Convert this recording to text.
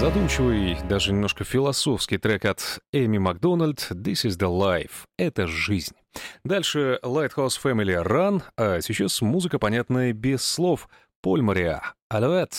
Задумчивый, даже немножко философский трек от Эми Макдональд «This is the life» — это жизнь. Дальше Lighthouse Family Run, а сейчас музыка, понятная без слов. Поль Мариа, Алоэт.